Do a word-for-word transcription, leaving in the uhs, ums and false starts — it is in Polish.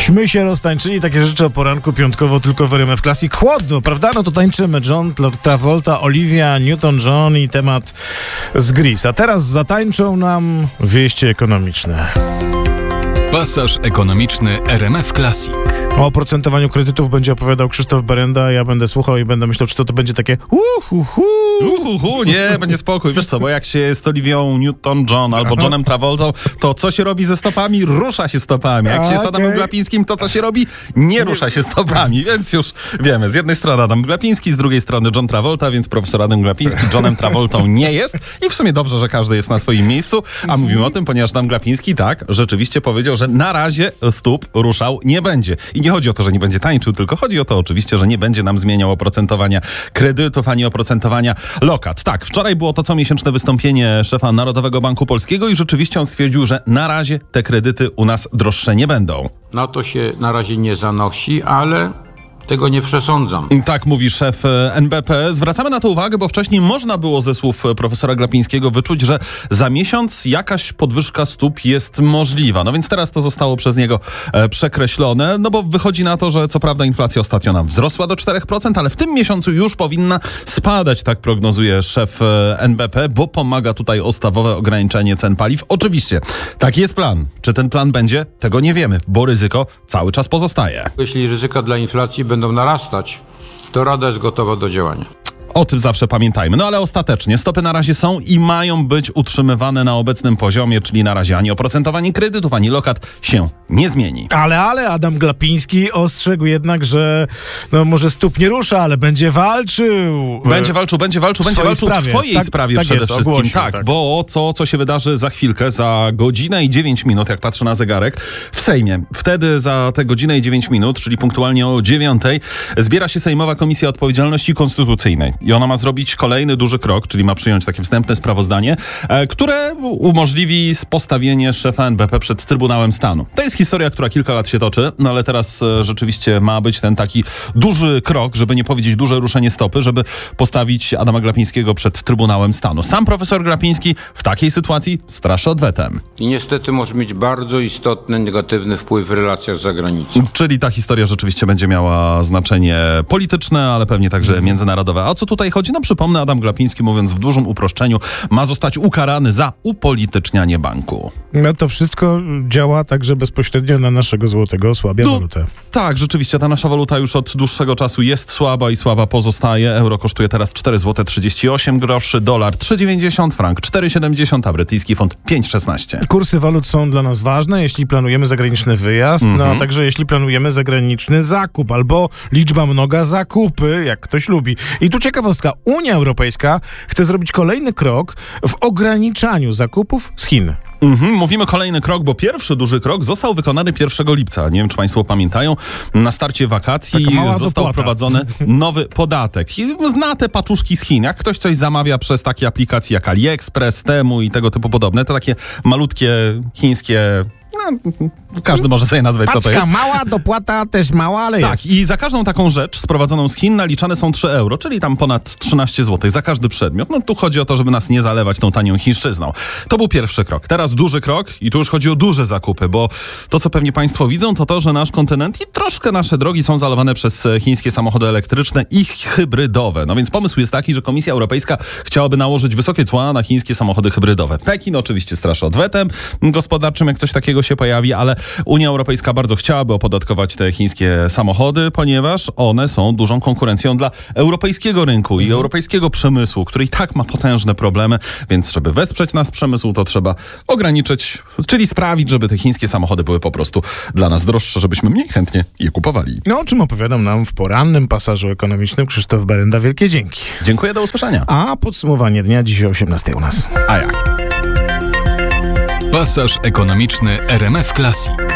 Śmy się roztańczyli, takie rzeczy o poranku piątkowo tylko w R M F Classic. Chłodno, prawda? No to tańczymy. John Travolta, Olivia Newton-John i temat z Grease. A teraz zatańczą nam wieści ekonomiczne. Pasaż ekonomiczny R M F Classic. O oprocentowaniu kredytów będzie opowiadał Krzysztof Berenda, ja będę słuchał i będę myślał, czy to, to będzie takie uhuhu. Uhuhu, nie, będzie spokój. Wiesz co, bo jak się jest Olivią Newton-John albo Johnem Travoltą, to co się robi ze stopami? Rusza się stopami. Jak się jest Adamem Glapińskim, to co się robi? Nie rusza się stopami, więc już wiemy. Z jednej strony Adam Glapiński, z drugiej strony John Travolta, więc profesor Adam Glapiński Johnem Travoltą nie jest i w sumie dobrze, że każdy jest na swoim miejscu, a mówimy o tym, ponieważ Adam Glapiński tak, rzeczywiście powiedział, że na razie stóp ruszał nie będzie. I nie chodzi o to, że nie będzie tańczył, tylko chodzi o to oczywiście, że nie będzie nam zmieniał oprocentowania kredytów, ani oprocentowania lokat. Tak, wczoraj było to comiesięczne wystąpienie szefa Narodowego Banku Polskiego i rzeczywiście on stwierdził, że na razie te kredyty u nas droższe nie będą. Na to się na razie nie zanosi, ale tego nie przesądzam. Tak mówi szef N B P. Zwracamy na to uwagę, bo wcześniej można było ze słów profesora Glapińskiego wyczuć, że za miesiąc jakaś podwyżka stóp jest możliwa. No więc teraz to zostało przez niego e, przekreślone, no bo wychodzi na to, że co prawda inflacja ostatnio nam wzrosła do czterech procent, ale w tym miesiącu już powinna spadać, tak prognozuje szef e, N B P, bo pomaga tutaj ustawowe ograniczenie cen paliw. Oczywiście, taki jest plan. Czy ten plan będzie? Tego nie wiemy, bo ryzyko cały czas pozostaje. Jeśli ryzyka dla inflacji będą będą narastać, to Rada jest gotowa do działania. O tym zawsze pamiętajmy. No ale ostatecznie stopy na razie są i mają być utrzymywane na obecnym poziomie, czyli na razie ani oprocentowanie kredytów, ani lokat się nie zmieni. Ale, ale Adam Glapiński ostrzegł jednak, że no może stóp nie rusza, ale będzie walczył. Będzie walczył, będzie walczył, będzie walczył sprawie. w swojej tak, sprawie tak przede jest, wszystkim. ogłosił, tak, tak, bo to, co się wydarzy za chwilkę, za godzinę i dziewięć minut, jak patrzę na zegarek, w Sejmie. Wtedy za tę godzinę i dziewięć minut, czyli punktualnie o dziewiątej, zbiera się Sejmowa Komisja Odpowiedzialności Konstytucyjnej. I ona ma zrobić kolejny duży krok, czyli ma przyjąć takie wstępne sprawozdanie, e, które umożliwi postawienie szefa N B P przed Trybunałem Stanu. To jest historia, która kilka lat się toczy, no ale teraz e, rzeczywiście ma być ten taki duży krok, żeby nie powiedzieć duże ruszenie stopy, żeby postawić Adama Glapińskiego przed Trybunałem Stanu. Sam profesor Glapiński w takiej sytuacji straszy odwetem. I niestety może mieć bardzo istotny, negatywny wpływ w relacjach z zagranicą. Czyli ta historia rzeczywiście będzie miała znaczenie polityczne, ale pewnie także międzynarodowe. A o co tutaj chodzi? No przypomnę, Adam Glapiński, mówiąc w dużym uproszczeniu, ma zostać ukarany za upolitycznianie banku. No to wszystko działa także bezpośrednio na naszego złotego, osłabia no, walutę. Tak, rzeczywiście ta nasza waluta już od dłuższego czasu jest słaba i słaba pozostaje. Euro kosztuje teraz cztery złote trzydzieści osiem groszy, dolar trzy dziewięćdziesiąt, frank cztery siedemdziesiąt, a brytyjski funt pięć szesnaście. Kursy walut są dla nas ważne, jeśli planujemy zagraniczny wyjazd, mm-hmm. no a także jeśli planujemy zagraniczny zakup albo liczba mnoga zakupy, jak ktoś lubi. I tu ciekawostka, Unia Europejska chce zrobić kolejny krok w ograniczaniu zakupów z Chin. Mhm, mówimy kolejny krok, bo pierwszy duży krok został wykonany pierwszego lipca. Nie wiem, czy państwo pamiętają. Na starcie wakacji został dopłata. wprowadzony nowy podatek. I zna te paczuszki z Chin. Jak ktoś coś zamawia przez takie aplikacje jak AliExpress, Temu i tego typu podobne, to takie malutkie chińskie... No, każdy może sobie nazwać, Paczka co to jest. mała, dopłata też mała, ale tak, jest. Tak, i za każdą taką rzecz sprowadzoną z Chin naliczane są trzy euro, czyli tam ponad trzynaście złotych za każdy przedmiot. No tu chodzi o to, żeby nas nie zalewać tą tanią chińszczyzną. To był pierwszy krok. Teraz duży krok i tu już chodzi o duże zakupy, bo to, co pewnie państwo widzą, to to, że nasz kontynent i troszkę nasze drogi są zalewane przez chińskie samochody elektryczne i hybrydowe. No więc pomysł jest taki, że Komisja Europejska chciałaby nałożyć wysokie cła na chińskie samochody hybrydowe. Pekin oczywiście straszy odwetem gospodarczym, jak coś takiego się pojawi, ale Unia Europejska bardzo chciałaby opodatkować te chińskie samochody, ponieważ one są dużą konkurencją dla europejskiego rynku i europejskiego przemysłu, który i tak ma potężne problemy, więc żeby wesprzeć nasz przemysł, to trzeba ograniczyć, czyli sprawić, żeby te chińskie samochody były po prostu dla nas droższe, żebyśmy mniej chętnie je kupowali. No, o czym opowiadam nam w porannym pasażu ekonomicznym Krzysztof Berenda. Wielkie dzięki. Dziękuję, do usłyszenia. A podsumowanie dnia dzisiaj o osiemnastej u nas. A jak? Pasaż ekonomiczny R M F Classic.